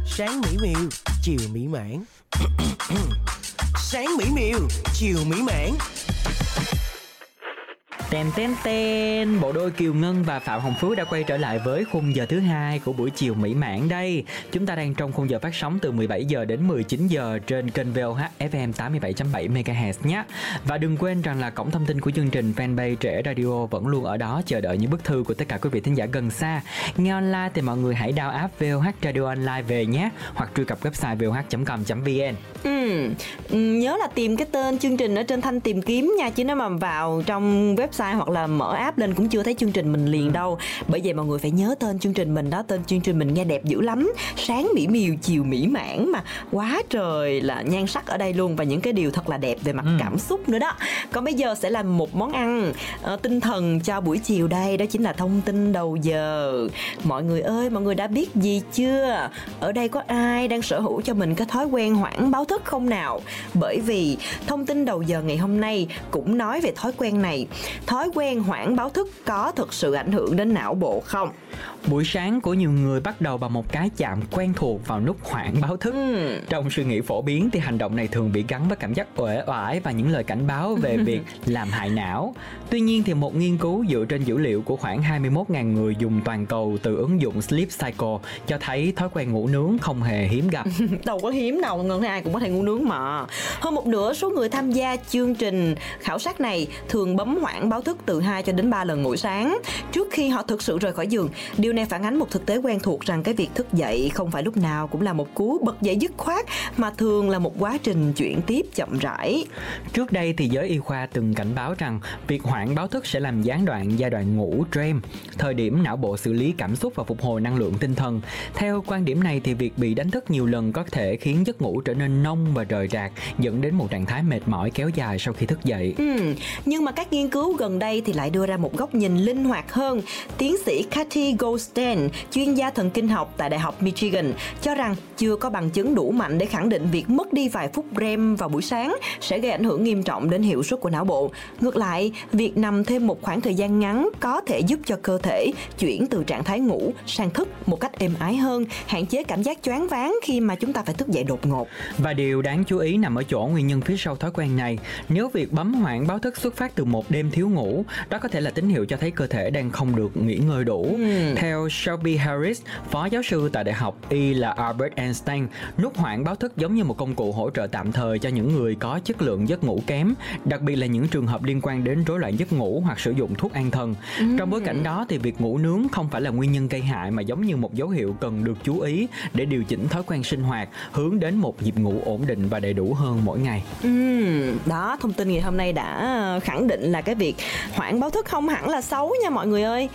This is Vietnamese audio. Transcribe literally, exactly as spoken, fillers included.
Sáng mỹ miều, chiều mỹ mãn. Sáng mỹ miều, chiều mỹ mãn. Tên tên tên, bộ đôi Kiều Ngân và Phạm Hồng Phước đã quay trở lại với khung giờ thứ hai của buổi chiều mỹ mãn đây. Chúng ta đang trong khung giờ phát sóng từ mười bảy giờ đến mười chín giờ trên kênh vê o hát ép em tám mươi bảy chấm bảy mê ga héc nhé. Và đừng quên rằng là cổng thông tin của chương trình fanpage Trẻ Radio vẫn luôn ở đó chờ đợi những bức thư của tất cả quý vị thính giả gần xa. Nghe online thì mọi người hãy download app vê o hát Radio Online về nhé, hoặc truy cập website vê o hát chấm com chấm vê en. Ừ, nhớ là tìm cái tên chương trình ở trên thanh tìm kiếm nha, chứ nếu mà vào trong website hoặc là mở app lên cũng chưa thấy chương trình mình liền đâu. Bởi vậy mọi người phải nhớ tên chương trình mình đó. Tên chương trình mình nghe đẹp dữ lắm, sáng mỹ miều chiều mỹ mãn, mà quá trời là nhan sắc ở đây luôn, và những cái điều thật là đẹp về mặt ừ. cảm xúc nữa đó. Còn bây giờ sẽ là một món ăn uh, tinh thần cho buổi chiều đây, đó chính là thông tin đầu giờ. Mọi người ơi, mọi người đã biết gì chưa? Ở đây có ai đang sở hữu cho mình cái thói quen hoãn báo thức không nào? Bởi vì thông tin đầu giờ ngày hôm nay cũng nói về thói quen này. Thói quen hoãn báo thức có thực sự ảnh hưởng đến não bộ không? Buổi sáng của nhiều người bắt đầu bằng một cái chạm quen thuộc vào nút hoãn báo thức. Ừ. Trong suy nghĩ phổ biến thì hành động này thường bị gắn với cảm giác uể oải và những lời cảnh báo về việc làm hại não. Tuy nhiên thì một nghiên cứu dựa trên dữ liệu của khoảng hai mươi mốt nghìn người dùng toàn cầu từ ứng dụng Sleep Cycle cho thấy thói quen ngủ nướng không hề hiếm gặp. Đâu có hiếm đâu, ngân ai cũng có thể ngủ nướng mà. Hơn một nửa số người tham gia chương trình khảo sát này thường bấm hoãn báo thức từ hai cho đến ba lần mỗi sáng trước khi họ thực sự rời khỏi giường. Điều này phản ánh một thực tế quen thuộc rằng cái việc thức dậy không phải lúc nào cũng là một cú bật dậy dứt khoát, mà thường là một quá trình chuyển tiếp chậm rãi. Trước đây thì giới y khoa từng cảnh báo rằng việc hoãn báo thức sẽ làm gián đoạn giai đoạn ngủ REM, thời điểm não bộ xử lý cảm xúc và phục hồi năng lượng tinh thần. Theo quan điểm này thì việc bị đánh thức nhiều lần có thể khiến giấc ngủ trở nên nông và rời rạc, dẫn đến một trạng thái mệt mỏi kéo dài sau khi thức dậy. Ừ, nhưng mà các nghiên cứu gần đây thì lại đưa ra một góc nhìn linh hoạt hơn. Tiến sĩ Kathy Goldstein, chuyên gia thần kinh học tại Đại học Michigan, cho rằng chưa có bằng chứng đủ mạnh để khẳng định việc mất đi vài phút REM vào buổi sáng sẽ gây ảnh hưởng nghiêm trọng đến hiệu suất của não bộ. Ngược lại, việc nằm thêm một khoảng thời gian ngắn có thể giúp cho cơ thể chuyển từ trạng thái ngủ sang thức một cách êm ái hơn, hạn chế cảm giác choáng váng khi mà chúng ta phải thức dậy đột ngột. Và điều đáng chú ý nằm ở chỗ nguyên nhân phía sau thói quen này. Nếu việc bấm hoãn báo thức xuất phát từ một đêm thiếu ngủ, đó có thể là tín hiệu cho thấy cơ thể đang không được nghỉ ngơi đủ. Ừ. Theo Shelby Harris, phó giáo sư tại Đại học Y là Albert Einstein, nút hoãn báo thức giống như một công cụ hỗ trợ tạm thời cho những người có chất lượng giấc ngủ kém, đặc biệt là những trường hợp liên quan đến rối loạn giấc ngủ hoặc sử dụng thuốc an thần. Ừ. Trong bối cảnh đó thì việc ngủ nướng không phải là nguyên nhân gây hại, mà giống như một dấu hiệu cần được chú ý để điều chỉnh thói quen sinh hoạt hướng đến một nhịp ngủ ổn định và đầy đủ hơn mỗi ngày. Ừ, đó, thông tin ngày hôm nay đã khẳng định là cái việc hoãn báo thức không hẳn là xấu nha mọi người ơi.